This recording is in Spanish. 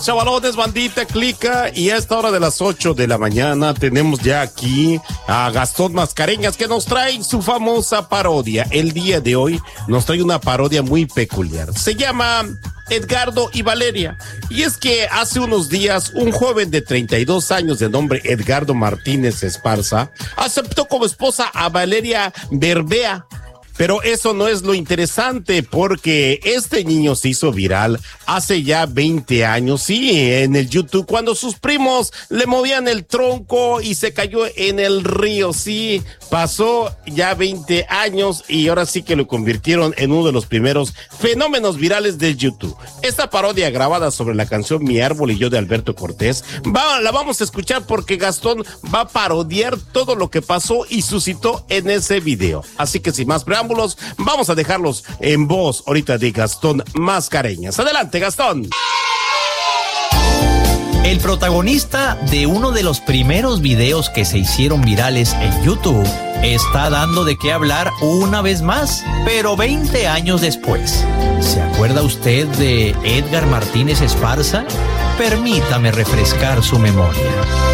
Chavalones, bandita, clica, y a esta hora de las 8 de la mañana tenemos ya aquí a Gastón Mascareñas, que nos trae su famosa parodia. El día de hoy nos trae una parodia muy peculiar. Se llama Edgardo y Valeria. Y es que hace unos días un joven de 32 años de nombre Edgardo Martínez Esparza aceptó como esposa a Valeria Berbea. Pero eso no es lo interesante, porque este niño se hizo viral hace ya 20 años, sí, en el YouTube, cuando sus primos le movían el tronco y se cayó en el río, sí. Pasó ya 20 años y ahora sí que lo convirtieron en uno de los primeros fenómenos virales de YouTube. Esta parodia grabada sobre la canción Mi Árbol y Yo de Alberto Cortés, la vamos a escuchar porque Gastón va a parodiar todo lo que pasó y suscitó en ese video. Así que sin más preámbulos, vamos a dejarlos en voz ahorita de Gastón Mascareñas. Adelante, Gastón. El protagonista de uno de los primeros videos que se hicieron virales en YouTube está dando de qué hablar una vez más, pero 20 años después. ¿Se acuerda usted de Edgar Martínez Esparza? Permítame refrescar su memoria.